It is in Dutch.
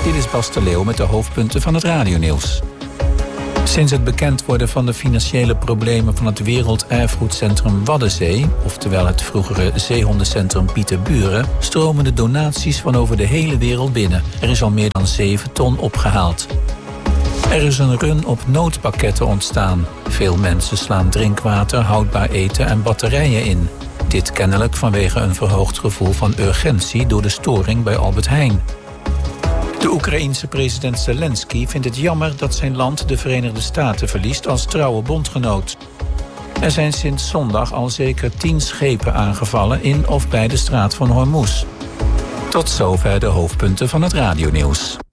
Dit is Bas de Leeuw met de hoofdpunten van het radionieuws. Sinds het bekend worden van de financiële problemen van het Werelderfgoedcentrum Waddenzee, oftewel het vroegere zeehondencentrum Pieterburen, stromen de donaties van over de hele wereld binnen. Er is al meer dan 7 ton opgehaald. Er is een run op noodpakketten ontstaan. Veel mensen slaan drinkwater, houdbaar eten en batterijen in. Dit kennelijk vanwege een verhoogd gevoel van urgentie door de storing bij Albert Heijn. De Oekraïense president Zelensky vindt het jammer dat zijn land de Verenigde Staten verliest als trouwe bondgenoot. Er zijn sinds zondag al zeker 10 schepen aangevallen in of bij de straat van Hormuz. Tot zover de hoofdpunten van het radionieuws.